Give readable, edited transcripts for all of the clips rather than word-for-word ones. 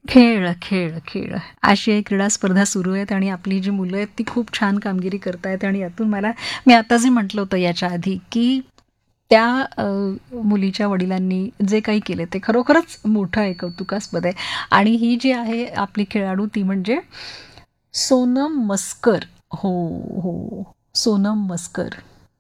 खेळ, खेळ, खेळ. आशियाई क्रीडा स्पर्धा सुरू आहेत आणि आपली जी मुलं आहेत ती खूप छान कामगिरी करतायत आणि यातून मी आता जे म्हटलं होतं याच्या आधी, की त्या मुलीच्या वडिलांनी जे काही केले ते खरोखरच मोठं आहे, कौतुकास्पद आहे. आणि ही जी आहे आपली खेळाडू ती म्हणजे सोनम मस्कर. हो, हो. सोनम मस्कर.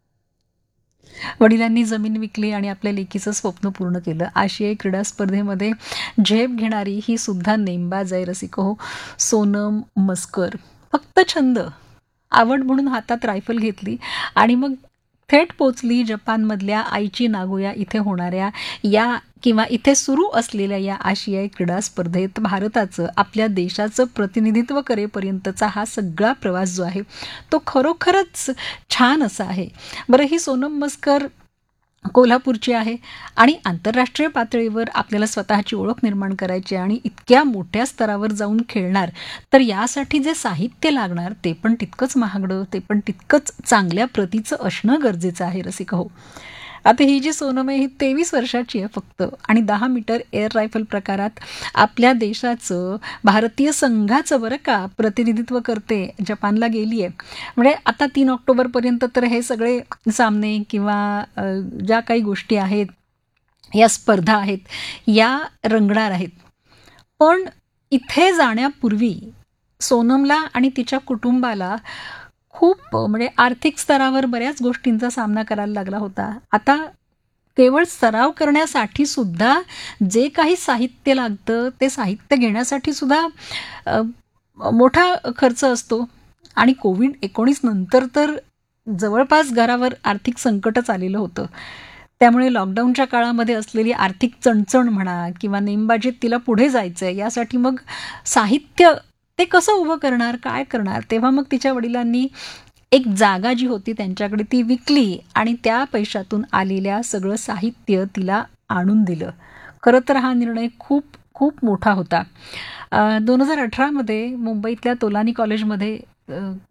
वडिलांनी जमीन विकली आणि आपल्या लेकीचं स्वप्न पूर्ण केलं. आशियाई क्रीडा स्पर्धेमध्ये झेप घेणारी ही सुद्धा नेमबाज आहे रसिको हो, सोनम मस्कर. फक्त छंद, आवड म्हणून हातात रायफल घेतली आणि मग थेट पोचली जपानमधल्या आईची नागोया इथे होणाऱ्या या किंवा इथे सुरू असलेल्या या आशियाई क्रीडा स्पर्धेत भारताचं, आपल्या देशाचं प्रतिनिधित्व करेपर्यंतचा हा सगळा प्रवास जो आहे तो खरोखरच छान असा आहे. बरं, ही सोनम मस्कर कोल्हापूरची आहे आणि आंतरराष्ट्रीय पातळीवर आपल्याला स्वतःची ओळख निर्माण करायची आणि इतक्या मोठ्या स्तरावर जाऊन खेळणार, तर यासाठी जे साहित्य लागणार ते पण तितकंच महागडं, ते पण तितकंच चांगल्या प्रतीचं असणं गरजेचं आहे रसिक हो. आता ही जी सोनम आहे ही 23 वर्षाची आहे फक्त आणि 10 मीटर एअर रायफल प्रकारात आपल्या देशाचं, भारतीय संघाचं बरं का प्रतिनिधित्व करते, जपानला गेली आहे. म्हणजे आता 3 ऑक्टोबरपर्यंत तर हे सगळे सामने किंवा ज्या काही गोष्टी आहेत, या स्पर्धा आहेत, या रंगणार आहेत. पण इथे जाण्यापूर्वी सोनमला आणि तिच्या कुटुंबाला खूप म्हणजे आर्थिक स्तरावर बऱ्याच गोष्टींचा सामना करायला लागला होता. आता केवळ सराव करण्यासाठी सुद्धा जे काही साहित्य लागतं ते साहित्य घेण्यासाठी सुद्धा अ, मोठा खर्च असतो आणि कोविड-19 नंतर तर जवळपास घरावर आर्थिक संकटच आलेलं होतं. त्यामुळे लॉकडाऊनच्या काळामध्ये असलेली आर्थिक चणचण म्हणा किंवा नेमबाजीत तिला पुढे जायचंय यासाठी मग साहित्य ते कसं उभं करणार, काय करणार? तेव्हा मग तिच्या वडिलांनी एक जागा जी होती त्यांच्याकडे ती विकली आणि त्या पैशातून आलेल्या सगळं साहित्य तिला आणून दिलं. खरं तर हा निर्णय खूप खूप मोठा होता. 2018 मध्ये मुंबईतल्या तोलानी कॉलेजमध्ये